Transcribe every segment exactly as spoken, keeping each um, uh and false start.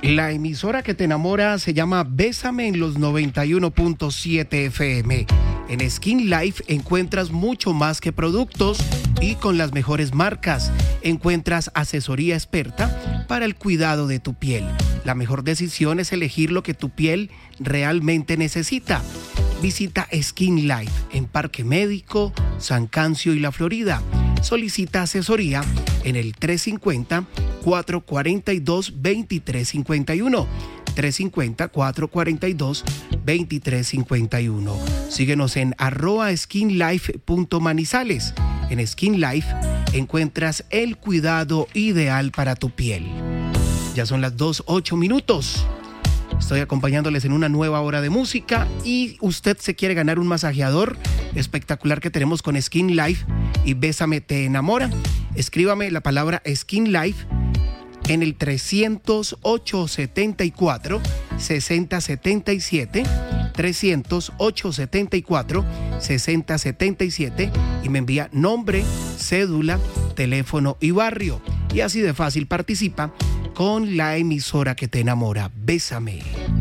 La emisora que te enamora se llama Bésame en los noventa y uno punto siete F M. En Skin Life encuentras mucho más que productos y con las mejores marcas. Encuentras asesoría experta para el cuidado de tu piel. La mejor decisión es elegir lo que tu piel realmente necesita. Visita Skin Life en Parque Médico, San Cancio y La Florida. Solicita asesoría en el tres cinco cero, cuatro cuatro dos, dos tres cinco uno. tres cinco cero, cuatro cuatro dos, dos tres cinco uno. Síguenos en arroba skinlife.manizales. En Skin Life encuentras el cuidado ideal para tu piel. Ya son las dos, ocho minutos. Estoy acompañándoles en una nueva hora de música y usted se quiere ganar un masajeador espectacular que tenemos con Skin Life y Bésame te enamora. Escríbame la palabra Skin Life en el trescientos ocho setenta y cuatro, sesenta setenta y siete, trescientos ocho setenta y cuatro, sesenta setenta y siete y me envía nombre, cédula, teléfono y barrio. Y así de fácil participa con la emisora que te enamora. Bésame.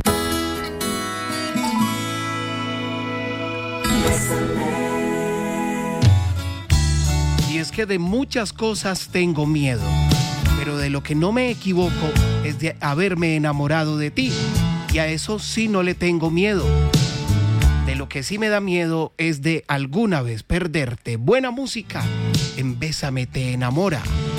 Y es que de muchas cosas tengo miedo, pero de lo que no me equivoco es de haberme enamorado de ti. Y a eso sí no le tengo miedo. De lo que sí me da miedo es de alguna vez perderte. Buena música en Bésame te enamora.